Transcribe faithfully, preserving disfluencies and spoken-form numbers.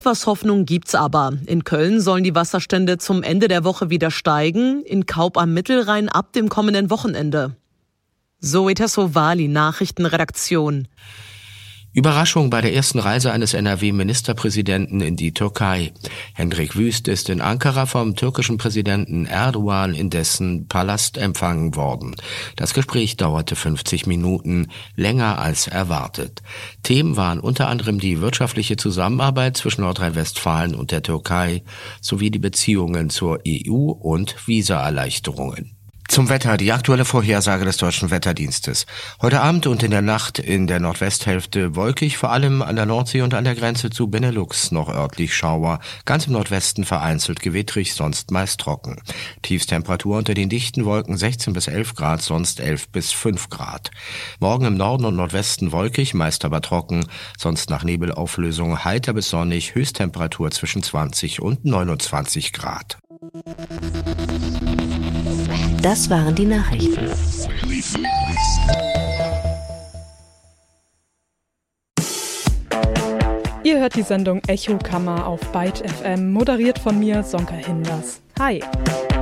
Was Hoffnung gibt's aber. In Köln sollen die Wasserstände zum Ende der Woche wieder steigen, in Kaub am Mittelrhein ab dem kommenden Wochenende. Zoe Tassovali, Nachrichtenredaktion. Überraschung bei der ersten Reise eines N R W-Ministerpräsidenten in die Türkei. Hendrik Wüst ist in Ankara vom türkischen Präsidenten Erdogan in dessen Palast empfangen worden. Das Gespräch dauerte fünfzig Minuten, länger als erwartet. Themen waren unter anderem die wirtschaftliche Zusammenarbeit zwischen Nordrhein-Westfalen und der Türkei sowie die Beziehungen zur E U und Visaerleichterungen. Zum Wetter, die aktuelle Vorhersage des Deutschen Wetterdienstes. Heute Abend und in der Nacht in der Nordwesthälfte wolkig, vor allem an der Nordsee und an der Grenze zu Benelux noch örtlich Schauer. Ganz im Nordwesten vereinzelt gewittrig, sonst meist trocken. Tiefstemperatur unter den dichten Wolken sechzehn bis elf Grad, sonst elf bis fünf Grad. Morgen im Norden und Nordwesten wolkig, meist aber trocken, sonst nach Nebelauflösung heiter bis sonnig, Höchsttemperatur zwischen zwanzig und neunundzwanzig Grad. Das waren die Nachrichten. Ihr hört die Sendung Echokammer auf Byte F M, moderiert von mir, Sonka Hinders. Hi!